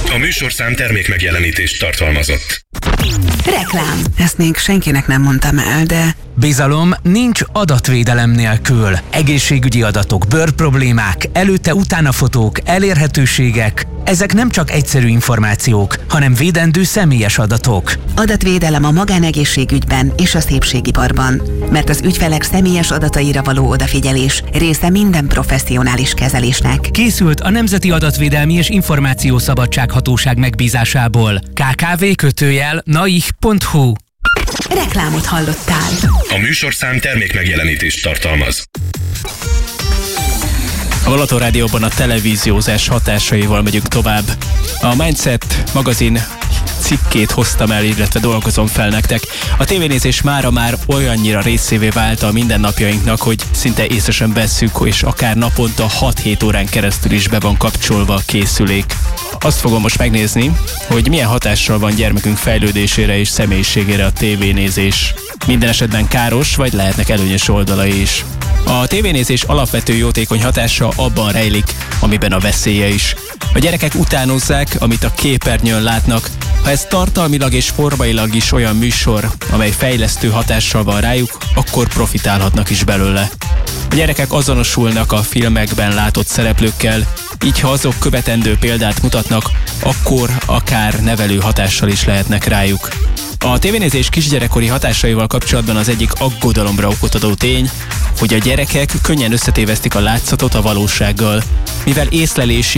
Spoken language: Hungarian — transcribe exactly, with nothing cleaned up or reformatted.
A műsorszám termék megjelenítést tartalmazott. Reklám. Ezt még senkinek nem mondtam el, de... Bizalom nincs adatvédelem nélkül. Egészségügyi adatok, bőrproblémák, előtte-utána fotók, elérhetőségek. Ezek nem csak egyszerű információk, hanem védendő személyes adatok. Adatvédelem a magánegészségügyben és a szépségiparban. Mert az ügyfelek személyes adataira való odafigyelés része minden professzionális kezelésnek. Készült a Nemzeti Adatvédelmi és Információszabadság Hatóság megbízásából. ká ká vé kötőjel naih pont hu. Reklámot hallottál. A műsorszám termék megjelenítést tartalmaz. A Balaton Rádióban a televíziózás hatásaival megyünk tovább. A Mindset magazin cikkét hoztam el, illetve dolgozom fel nektek. A tévénézés mára már olyannyira részévé vált a mindennapjainknak, hogy szinte észre sem vesszük, és akár naponta hat-hét órán keresztül is be van kapcsolva a készülék. Azt fogom most megnézni, hogy milyen hatással van gyermekünk fejlődésére és személyiségére a tévénézés. Minden esetben káros, vagy lehetnek előnyös oldalai is. A tévénézés alapvető jótékony hatása abban rejlik, amiben a veszélye is. A gyerekek utánozzák, amit a képernyőn látnak. Ha ez tartalmilag és formailag is olyan műsor, amely fejlesztő hatással van rájuk, akkor profitálhatnak is belőle. A gyerekek azonosulnak a filmekben látott szereplőkkel, így ha azok követendő példát mutatnak, akkor akár nevelő hatással is lehetnek rájuk. A tévénézés kisgyerekkori hatásaival kapcsolatban az egyik aggodalomra okot adó tény, hogy a gyerekek könnyen összetévesztik a látszatot a valósággal, mivel észlelési